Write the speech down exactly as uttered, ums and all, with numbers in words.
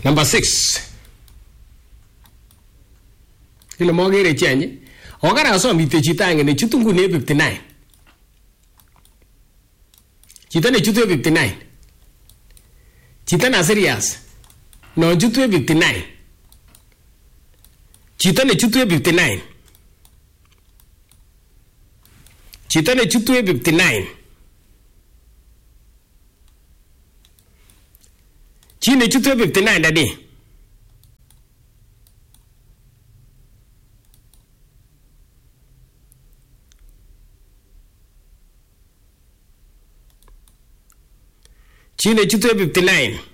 Number six. Ile mogere change. Ogara so mite chitanga ne chutungu ne fifty-nine. Chita ne chutu fifty-nine. Chita na serious. No chutu fifty-nine. Chita ne chutu fifty-nine. Chita ne chutu fifty-nine. Chi ne chutu fifty-nine dadi. Chi ne chutu fifty-nine.